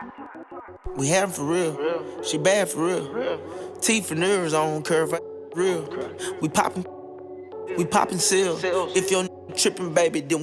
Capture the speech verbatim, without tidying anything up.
We having for real. She bad for real. Teeth and nerves on curve. Real. We poppin', we poppin' seals. If your trippin', baby, then